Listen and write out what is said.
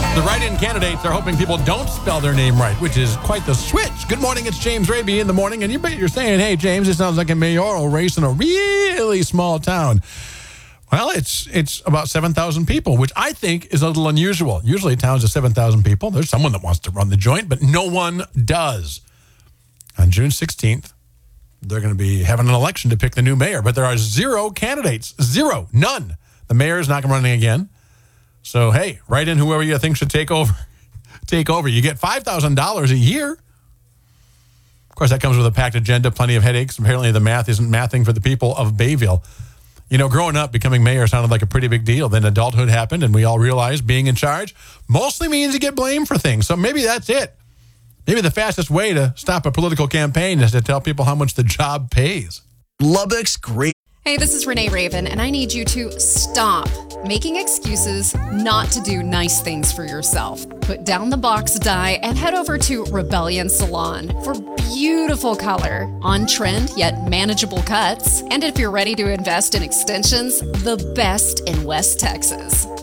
The write-in candidates are hoping people don't spell their name right, which is quite the switch. Good morning, it's James Raby in the morning, and you're saying, hey, James, it sounds like a mayoral race in a really small town. Well, it's about 7,000 people, which I think is a little unusual. Usually towns of 7,000 people, there's someone that wants to run the joint, but no one does. On June 16th, they're going to be having an election to pick the new mayor, but there are 0 candidates. 0. None. The mayor is not running again. So, hey, write in whoever you think should take over. You get $5,000 a year. Of course, that comes with a packed agenda, plenty of headaches. Apparently, the math isn't mathing for the people of Bayville. You know, growing up, becoming mayor sounded like a pretty big deal. Then adulthood happened, and we all realized being in charge mostly means you get blamed for things. So maybe that's it. Maybe the fastest way to stop a political campaign is to tell people how much the job pays. Lubbock's great. Hey, this is Renee Raven, and I need you to stop making excuses not to do nice things for yourself. Put down the box dye and head over to Rebellion Salon for beautiful color, on-trend yet manageable cuts. And if you're ready to invest in extensions, the best in West Texas.